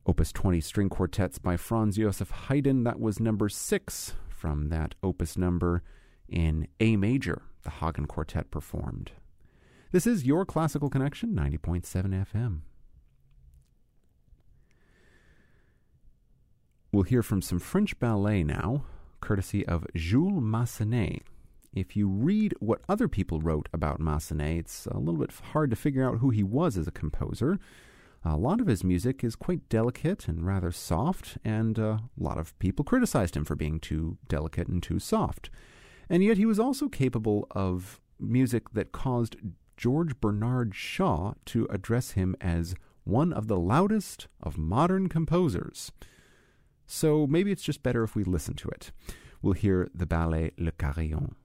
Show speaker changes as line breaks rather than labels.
Opus 20 string quartets by Franz Joseph Haydn. That was number 6 from that opus number in A major, the Hagen Quartet performed. This is your Classical Connection, 90.7 FM. We'll hear from some French ballet now, courtesy of Jules Massenet. If you read what other people wrote about Massenet, it's a little bit hard to figure out who he was as a composer. A lot of his music is quite delicate and rather soft, and a lot of people criticized him for being too delicate and too soft. And yet he was also capable of music that caused George Bernard Shaw to address him as one of the loudest of modern composers. So maybe it's just better if we listen to it. We'll hear the ballet Le Carillon.